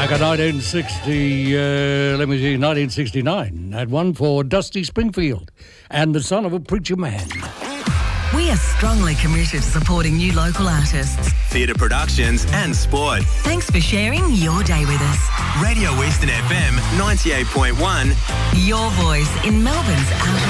Back in 1969, had one for Dusty Springfield and the son of a preacher man. We are strongly committed to supporting new local artists. Theatre productions and sport. Thanks for sharing your day with us. Radio Western FM 98.1. Your voice in Melbourne's outer